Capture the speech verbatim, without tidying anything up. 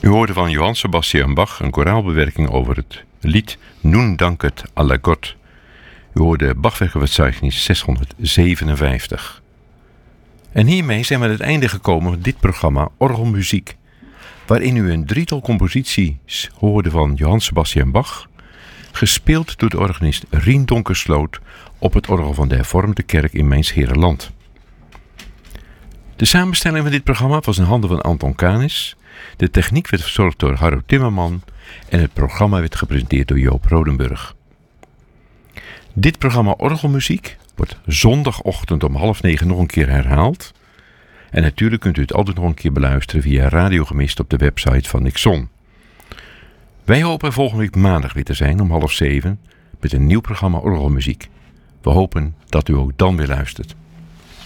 U hoorde van Johann Sebastian Bach een koraalbewerking over het lied Nun danket aller Gott. U hoorde Bachwerkverzeichnis zeshonderdzevenenvijftig. En hiermee zijn we aan het einde gekomen van dit programma Orgelmuziek, waarin u een drietal composities hoorde van Johann Sebastian Bach, gespeeld door de organist Rien Donkersloot op het orgel van de Hervormde Kerk in Mijnsheerenland. De samenstelling van dit programma was in handen van Anton Kanis. De techniek werd verzorgd door Harro Timmerman en het programma werd gepresenteerd door Joop Rodenburg. Dit programma Orgelmuziek wordt zondagochtend om half negen nog een keer herhaald. En natuurlijk kunt u het altijd nog een keer beluisteren via Radio Gemist op de website van Nixon. Wij hopen volgende week maandag weer te zijn om half zeven met een nieuw programma Orgelmuziek. We hopen dat u ook dan weer luistert.